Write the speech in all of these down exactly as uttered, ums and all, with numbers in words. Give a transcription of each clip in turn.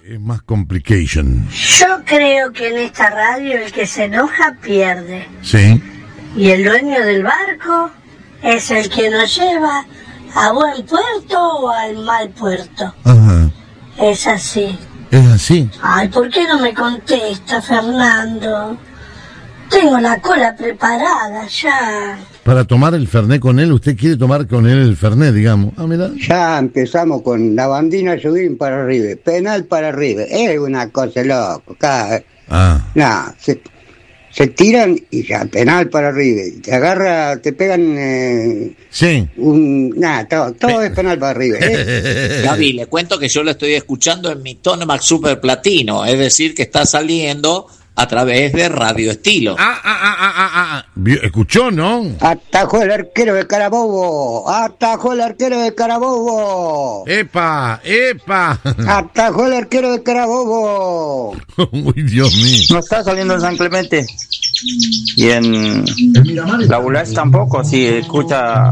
es más complication. Yo creo que en esta radio el que se enoja pierde. Sí. Y el dueño del barco es el que nos lleva a buen puerto o al mal puerto. Ajá. Es así. Es así. Ay, ¿por qué no me contesta, Fernando? Tengo la cola preparada ya. Para tomar el Fernet con él, usted quiere tomar con él el Fernet, digamos. Ah, mira. Ya empezamos con la bandina Judín para arriba, penal para arriba. Es una cosa loco. Cada... Ah. No, se, se tiran y ya, penal para arriba. Te agarra, te pegan... Eh, sí. Un, nada, todo, todo es penal para arriba. ¿eh? Gaby, le cuento que yo lo estoy escuchando en mi Tonemax Super Platino, es decir, que está saliendo a través de Radio Estilo. Ah, ah, ah, ah, ah, ah. ¿Escuchó, no? Atajó el arquero de Carabobo. Atajó el arquero de Carabobo. ¡Epa! ¡Epa! Atajó el arquero de Carabobo. Uy, Dios mío. No está saliendo en San Clemente. Y en la Bulás tampoco, si escucha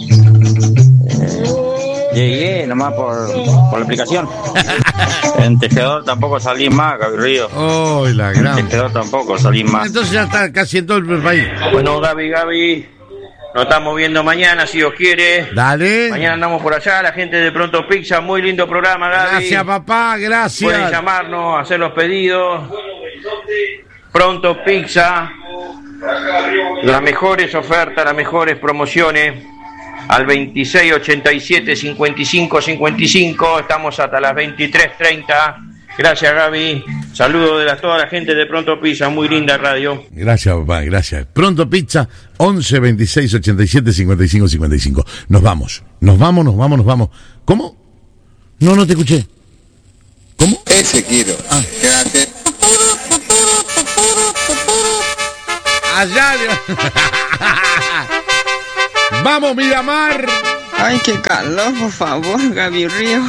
eh, llegué nomás por, por la aplicación. En Tejedor tampoco salí más, Gaby Río. Oh, la gran. En Tejedor tampoco salí más. Entonces ya está casi en todo el país. Bueno, Gaby, Gaby, nos estamos viendo mañana, si Dios quiere. Dale. Mañana andamos por allá, la gente de Pronto Pizza, muy lindo programa, Gaby. Gracias, papá, gracias. Pueden llamarnos, hacer los pedidos. Pronto Pizza, las mejores ofertas, las mejores promociones. Al veintiséis ochenta y siete cincuenta y cinco cincuenta y cinco, estamos hasta las veintitrés treinta. Gracias, Gaby. Saludos de la, toda la gente de Pronto Pizza, muy linda radio. Gracias, papá, gracias. Pronto Pizza, once veintiséis ochenta y siete cincuenta y cinco cincuenta y cinco. Nos vamos, nos vamos, nos vamos, nos vamos. ¿Cómo? No, no te escuché. ¿Cómo? Ese quiero. Ah. ¿Qué hace? Allá. ¡Vamos, Miramar! Ay, qué calor, por favor, Gaby Río.